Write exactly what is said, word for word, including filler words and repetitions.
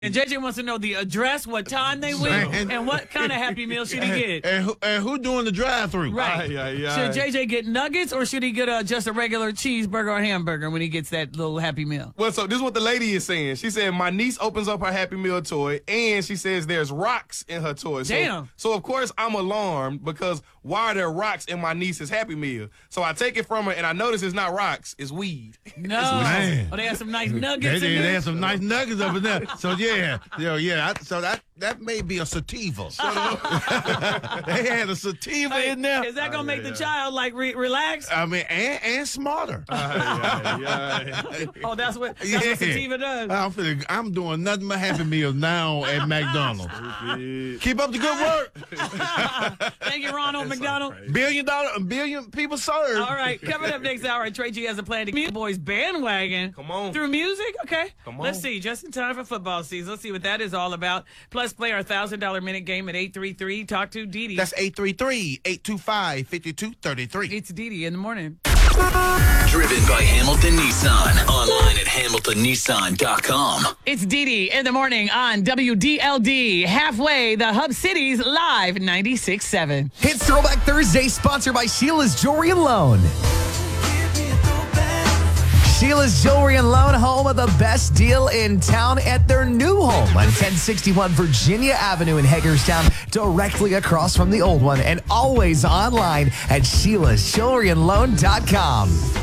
And J J wants to know the address, what time they went, And- and what kind of Happy Meal should he get. And who, and who doing the drive-through? Right. Aye, aye, aye. Should J J get nuggets or should he get a, just a regular cheeseburger or hamburger when he gets that little Happy Meal? Well, so this is what the lady is saying. She said, my niece opens up her Happy Meal toy, and she says there's rocks in her toy. So, Damn. So, of course, I'm alarmed because why are there rocks in my niece's Happy Meal? So I take it from her, and I notice it's not rocks, it's weed. No. Man. Oh, they have some nice They, nuggets they, in they there. had some nice nuggets up in there. So yeah, yeah, yeah. I, so that that may be a sativa. They had a sativa in there. Is that going to Oh, make yeah, the yeah. child, like, re- relax? I mean, and, and smarter. yeah, yeah. Oh, that's what, that's Yeah. what sativa does. I'm feeling, I'm doing nothing but Happy Meals now at McDonald's. Keep up the good work. Thank you, Ronald McDonald. Billion dollar, a billion people served. All right, coming up next hour, Trey G has a plan to get the boys bandwagon. Come on. Through music? Okay. Come on. Let's see, just in time for football season. Let's see what that is all about. Plus, play our one thousand dollar minute game at eight three three. Talk to Dee Dee. That's eight three three, eight two five, five two three three. It's Dee Dee in the morning. Driven by Hamilton Nissan. Online at hamilton nissan dot com. It's Dee Dee in the morning on W D L D. Halfway, the Hub Cities Live ninety-six point seven. Hits Throwback Thursday, sponsored by Sheila's Jewelry and Loan. Sheila's Jewelry and Loan, home of the best deal in town at their new home on ten sixty-one Virginia Avenue in Hagerstown, directly across from the old one, and always online at sheilas jewelry and loan dot com.